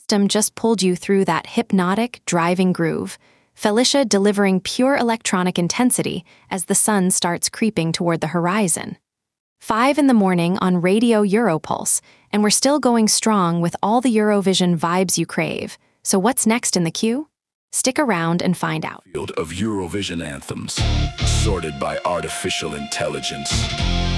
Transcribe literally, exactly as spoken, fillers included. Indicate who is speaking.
Speaker 1: system just pulled you through that hypnotic, driving groove, Felicia delivering pure electronic intensity as the sun starts creeping toward the horizon. Five in the morning on Radio Europulse, and we're still going strong with all the Eurovision vibes you crave. So what's next in the queue? Stick around and find out.
Speaker 2: Field of Eurovision anthems, sorted by artificial intelligence.